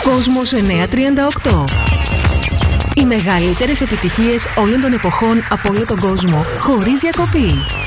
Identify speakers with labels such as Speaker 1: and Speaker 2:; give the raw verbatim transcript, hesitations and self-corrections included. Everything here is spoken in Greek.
Speaker 1: Κόσμος εννιακόσια τριάντα οκτώ. Οι μεγαλύτερες επιτυχίες όλων των εποχών από όλο τον κόσμο, χωρίς διακοπή.